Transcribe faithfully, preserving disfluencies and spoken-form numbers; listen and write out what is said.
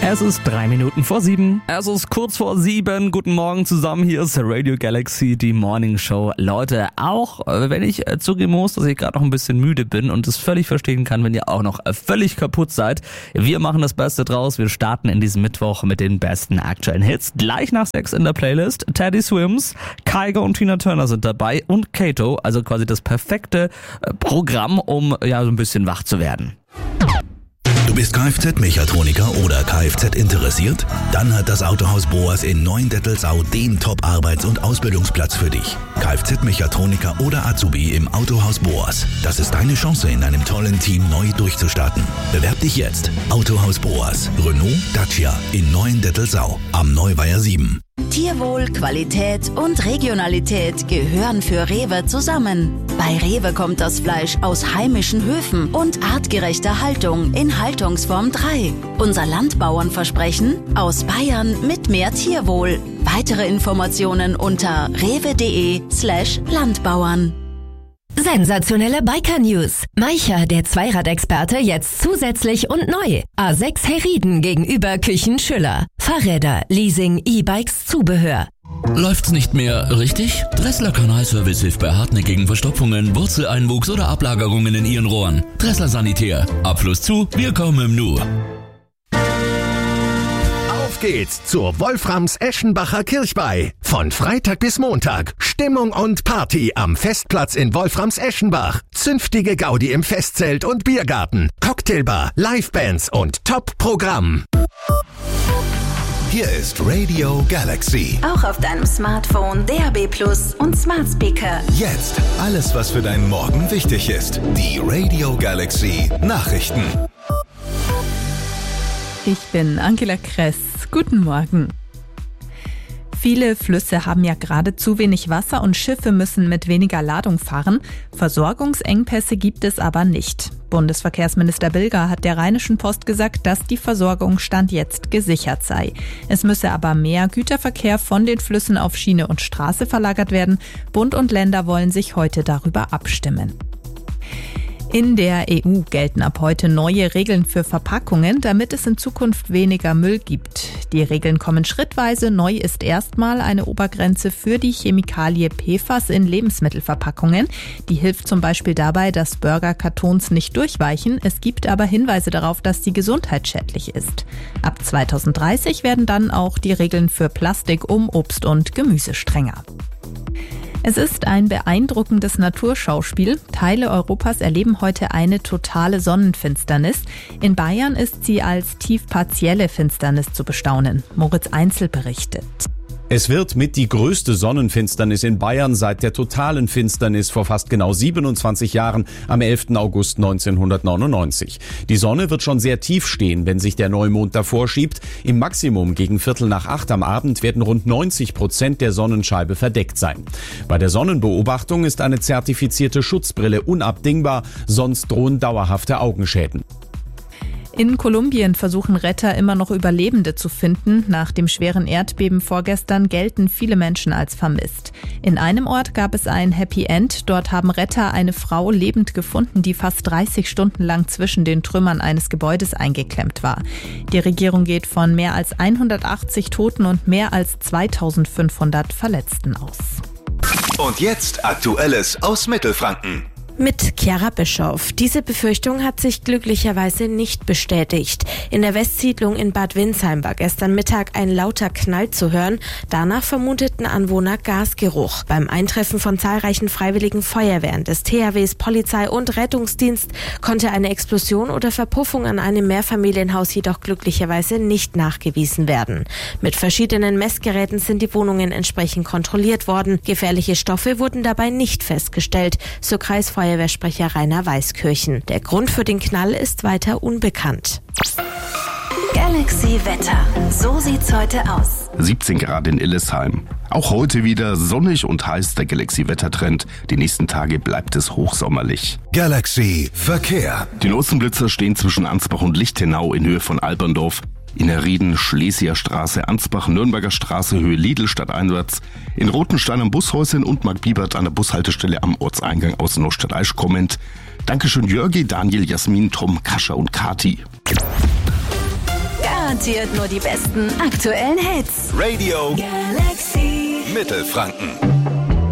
Es ist drei Minuten vor sieben. Es ist kurz vor sieben. Guten Morgen zusammen. Hier ist Radio Galaxy, die Morning Show. Leute, auch wenn ich zugeben muss, dass ich gerade noch ein bisschen müde bin und es völlig verstehen kann, wenn ihr auch noch völlig kaputt seid. Wir machen das Beste draus. Wir starten in diesem Mittwoch mit den besten aktuellen Hits. Gleich nach sechs in der Playlist. Teddy Swims, Kygo und Tina Turner sind dabei und Kato. Also quasi das perfekte Programm, um ja so ein bisschen wach zu werden. Du bist Kfz-Mechatroniker oder Kfz interessiert? Dann hat das Autohaus Boas in Neuendettelsau den Top-Arbeits- und Ausbildungsplatz für dich. Kfz-Mechatroniker oder Azubi im Autohaus Boas. Das ist deine Chance, in einem tollen Team neu durchzustarten. Bewerb dich jetzt. Autohaus Boas. Renault Dacia in Neuendettelsau am Neuweiher sieben. Tierwohl, Qualität und Regionalität gehören für Rewe zusammen. Bei Rewe kommt das Fleisch aus heimischen Höfen und artgerechter Haltung in Haltungsform drei. Unser Landbauernversprechen: aus Bayern mit mehr Tierwohl. Weitere Informationen unter rewe.de slash Landbauern. Sensationelle Biker-News. Maicher, der Zweiradexperte, jetzt zusätzlich und neu. A sechs Herrieden gegenüber Küchen Schüller. Fahrräder, Leasing, E-Bikes, Zubehör. Läuft's nicht mehr richtig? Dressler Kanalservice hilft bei hartnäckigen Verstopfungen, Wurzeleinwuchs oder Ablagerungen in Ihren Rohren. Dressler Sanitär. Abfluss zu, wir kommen im Nu. Auf geht's zur Wolframs-Eschenbacher Kirchweih. Von Freitag bis Montag. Stimmung und Party am Festplatz in Wolframs-Eschenbach. Zünftige Gaudi im Festzelt und Biergarten. Cocktailbar, Livebands und Top-Programm. Hier ist Radio Galaxy. Auch auf deinem Smartphone, D A B Plus und Smart Speaker. Jetzt alles, was für deinen Morgen wichtig ist. Die Radio Galaxy Nachrichten. Ich bin Angela Kress. Guten Morgen. Viele Flüsse haben ja gerade zu wenig Wasser und Schiffe müssen mit weniger Ladung fahren. Versorgungsengpässe gibt es aber nicht. Bundesverkehrsminister Bilger hat der Rheinischen Post gesagt, dass die Versorgung Stand jetzt gesichert sei. Es müsse aber mehr Güterverkehr von den Flüssen auf Schiene und Straße verlagert werden. Bund und Länder wollen sich heute darüber abstimmen. In der E U gelten ab heute neue Regeln für Verpackungen, damit es in Zukunft weniger Müll gibt. Die Regeln kommen schrittweise. Neu ist erstmal eine Obergrenze für die Chemikalie P F A S in Lebensmittelverpackungen. Die hilft zum Beispiel dabei, dass Burgerkartons nicht durchweichen. Es gibt aber Hinweise darauf, dass sie gesundheitsschädlich ist. Ab zweitausenddreißig werden dann auch die Regeln für Plastik um Obst und Gemüse strenger. Es ist ein beeindruckendes Naturschauspiel. Teile Europas erleben heute eine totale Sonnenfinsternis. In Bayern ist sie als tiefpartielle Finsternis zu bestaunen. Moritz Einzel berichtet. Es wird mit die größte Sonnenfinsternis in Bayern seit der totalen Finsternis vor fast genau siebenundzwanzig Jahren am elften August neunzehnhundertneunundneunzig. Die Sonne wird schon sehr tief stehen, wenn sich der Neumond davor schiebt. Im Maximum gegen Viertel nach acht am Abend werden rund neunzig Prozent der Sonnenscheibe verdeckt sein. Bei der Sonnenbeobachtung ist eine zertifizierte Schutzbrille unabdingbar, sonst drohen dauerhafte Augenschäden. In Kolumbien versuchen Retter immer noch Überlebende zu finden. Nach dem schweren Erdbeben vorgestern gelten viele Menschen als vermisst. In einem Ort gab es ein Happy End. Dort haben Retter eine Frau lebend gefunden, die fast dreißig Stunden lang zwischen den Trümmern eines Gebäudes eingeklemmt war. Die Regierung geht von mehr als hundertachtzig Toten und mehr als zweitausendfünfhundert Verletzten aus. Und jetzt Aktuelles aus Mittelfranken. Mit Chiara Bischoff. Diese Befürchtung hat sich glücklicherweise nicht bestätigt. In der Westsiedlung in Bad Windsheim war gestern Mittag ein lauter Knall zu hören. Danach vermuteten Anwohner Gasgeruch. Beim Eintreffen von zahlreichen freiwilligen Feuerwehren des T H Ws, Polizei und Rettungsdienst konnte eine Explosion oder Verpuffung an einem Mehrfamilienhaus jedoch glücklicherweise nicht nachgewiesen werden. Mit verschiedenen Messgeräten sind die Wohnungen entsprechend kontrolliert worden. Gefährliche Stoffe wurden dabei nicht festgestellt, so Kreisfeuerwehr Feuerwehrsprecher Rainer Weißkirchen. Der Grund für den Knall ist weiter unbekannt. Galaxy Wetter. So sieht's heute aus. siebzehn Grad in Illesheim. Auch heute wieder sonnig und heiß der Galaxy-Wettertrend. Die nächsten Tage bleibt es hochsommerlich. Galaxy Verkehr. Die Nutzenblitzer stehen zwischen Ansbach und Lichtenau in Höhe von Alberndorf. In Herrieden, Schlesieger Straße, Ansbach, Nürnberger Straße, Höhe Lidl stadteinwärts. In Rotenstein am Bushäuschen und Mark Biebert an der Bushaltestelle am Ortseingang aus Neustadt-Aisch kommend. Dankeschön Jörgi, Daniel, Jasmin, Tom, Kascha und Kati. Garantiert nur die besten aktuellen Hits. Radio Galaxy. Mittelfranken.